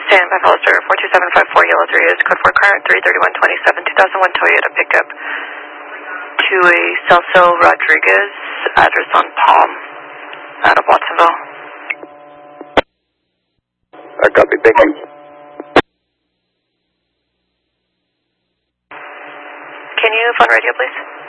Stand by Hollister, 42754 Yellow 3 is code 4 car, 33127, 2001 Toyota pickup to a Celso Rodriguez, address on Palm, out of Watsonville. Copy, thank you. Can you phone radio, please?